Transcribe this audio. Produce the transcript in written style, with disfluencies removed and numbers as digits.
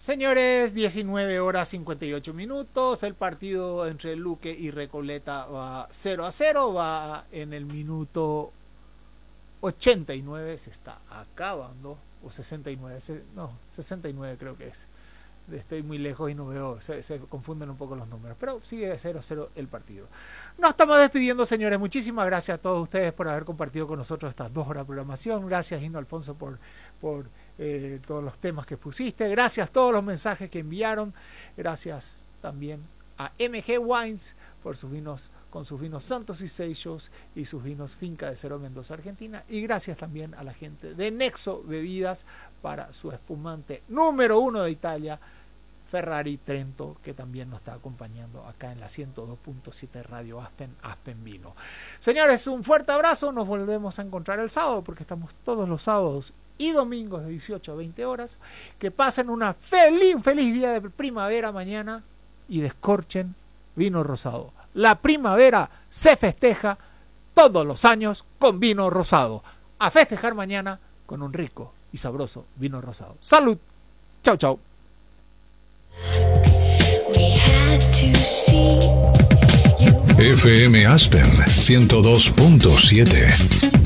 Señores, 19 horas 58 minutos. El partido entre Luque y Recoleta va 0-0. Va en el minuto 89. Se está acabando. O 69. No, 69 creo que es. Estoy muy lejos y no veo. Se confunden un poco los números. Pero sigue 0-0 el partido. Nos estamos despidiendo, señores. Muchísimas gracias a todos ustedes por haber compartido con nosotros estas 2 horas de programación. Gracias, Hino Alfonso, por todos los temas que pusiste. Gracias a todos los mensajes que enviaron. Gracias también a MG Wines por sus vinos, con sus vinos Santos y Seixos y sus vinos Finca de Cero Mendoza, Argentina. Y gracias también a la gente de Nexo Bebidas para su espumante número 1 de Italia, Ferrari Trento, que también nos está acompañando acá en la 102.7 Radio Aspen Vino. Señores, un fuerte abrazo. Nos volvemos a encontrar el sábado, porque estamos todos los sábados y domingos de 18 a 20 horas. Que pasen una feliz día de primavera mañana y descorchen vino rosado. La primavera se festeja todos los años con vino rosado. A festejar mañana con un rico y sabroso vino rosado. ¡Salud! ¡Chau, chau! FM Aspen 102.7